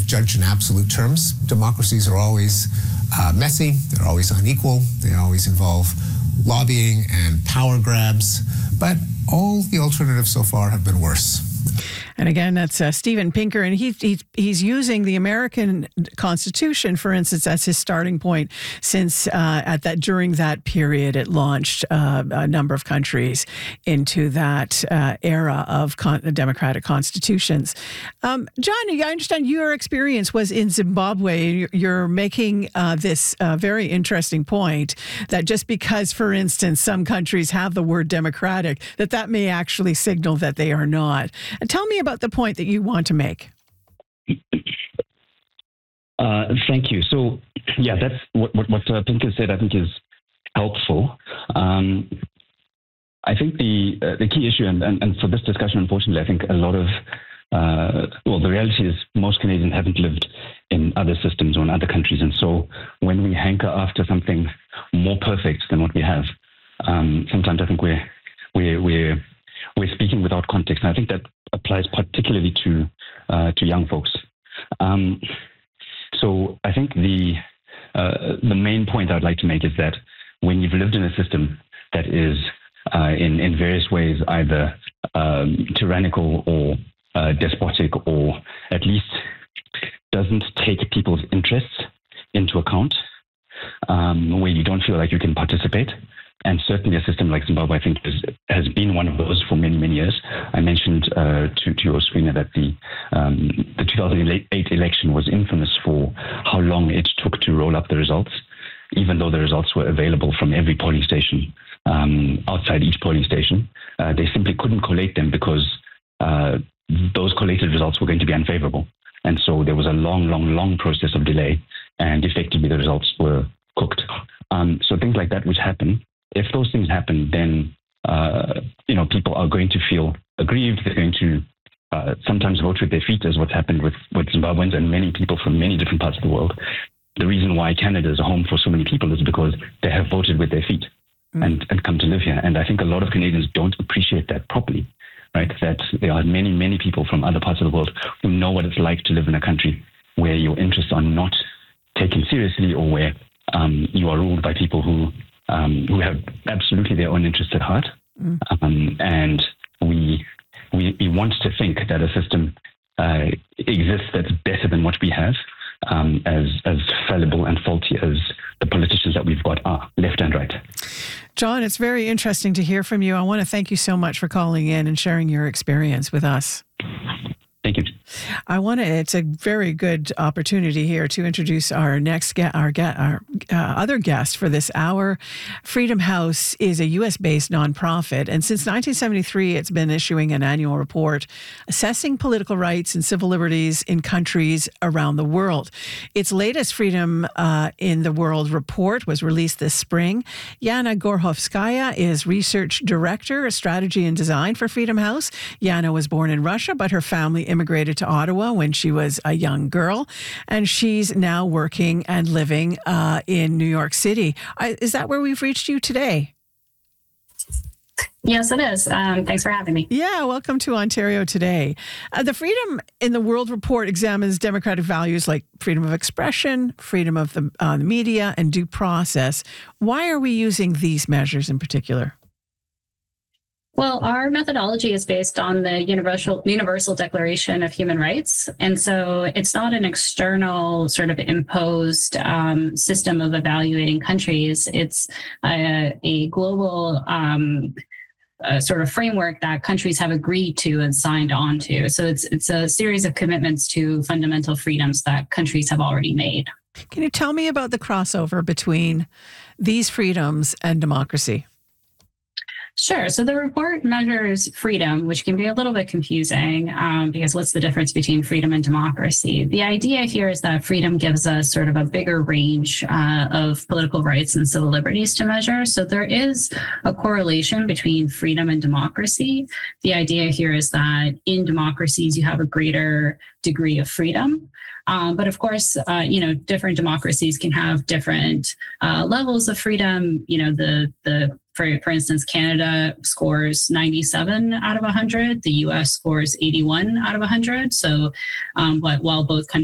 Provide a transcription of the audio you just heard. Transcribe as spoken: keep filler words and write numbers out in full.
judged in absolute terms. Democracies are always uh, messy, they're always unequal, they always involve lobbying and power grabs, but all the alternatives so far have been worse. And again, that's uh, Steven Pinker, and he, he he's using the American Constitution, for instance, as his starting point. Since uh, at that during that period, it launched uh, a number of countries into that uh, era of con- democratic constitutions. Um, John, I understand your experience was in Zimbabwe. You're making uh, this uh, very interesting point that just because, for instance, some countries have the word democratic, that that may actually signal that they are not. And tell me about the point that you want to make. Uh, thank you. So, yeah, that's what what, what uh, Pinker said. I think is helpful. Um, I think the uh, the key issue, and, and and for this discussion, unfortunately, I think a lot of uh, well, the reality is most Canadians haven't lived in other systems or in other countries, and so when we hanker after something more perfect than what we have, um, sometimes I think we're we're we're we're speaking without context, and I think that applies particularly to uh, to young folks. Um, so I think the uh, the main point I'd like to make is that when you've lived in a system that is uh, in in various ways either um, tyrannical or uh, despotic, or at least doesn't take people's interests into account, um, where you don't feel like you can participate. And certainly a system like Zimbabwe, I think, is, has been one of those for many, many years. I mentioned uh, to, to your screener that the um, the two thousand eight election was infamous for how long it took to roll up the results, even though the results were available from every polling station um, outside each polling station. Uh, they simply couldn't collate them because uh, those collated results were going to be unfavorable. And so there was a long, long, long process of delay, and effectively the results were cooked. Um, so things like that which happen, if those things happen, then uh, you know people are going to feel aggrieved. They're going to uh, sometimes vote with their feet, as what's happened with, with Zimbabweans and many people from many different parts of the world. The reason why Canada is a home for so many people is because they have voted with their feet mm. and, and come to live here. And I think a lot of Canadians don't appreciate that properly, right? That there are many, many people from other parts of the world who know what it's like to live in a country where your interests are not taken seriously, or where um, you are ruled by people who Um, who have absolutely their own interests at heart. Mm. Um, and we, we we want to think that a system uh, exists that's better than what we have, um, as, as fallible and faulty as the politicians that we've got are, left and right. John, it's very interesting to hear from you. I want to thank you so much for calling in and sharing your experience with us. Thank you. I want to. It's a very good opportunity here to introduce our next guest, our, our uh, other guest for this hour. Freedom House is a U S-based nonprofit, and since nineteen seventy-three, it's been issuing an annual report assessing political rights and civil liberties in countries around the world. Its latest Freedom uh, in the World report was released this spring. Yana Gorhovskaya is research director, strategy and design for Freedom House. Yana was born in Russia, but her family immigrated to Ottawa when she was a young girl, and she's now working and living uh, in New York City. I, is that where we've reached you today? Yes, it is. Um, thanks for having me. Yeah, welcome to Ontario Today. Uh, the Freedom in the World report examines democratic values like freedom of expression, freedom of the, uh, the media, and due process. Why are we using these measures in particular? Well, our methodology is based on the Universal Universal Declaration of Human Rights. And so it's not an external sort of imposed um, system of evaluating countries. It's a, a global um, uh, sort of framework that countries have agreed to and signed on to. So it's, it's a series of commitments to fundamental freedoms that countries have already made. Can you tell me about the crossover between these freedoms and democracy? Sure. So the report measures freedom, which can be a little bit confusing um, because what's the difference between freedom and democracy? The idea here is that freedom gives us sort of a bigger range uh, of political rights and civil liberties to measure. So there is a correlation between freedom and democracy. The idea here is that in democracies, you have a greater degree of freedom. Um, but of course, uh, you know, different democracies can have different uh, levels of freedom. You know, the the for for instance, Canada scores ninety-seven out of one hundred. The U S scores eighty-one out of one hundred. So, um, but while both countries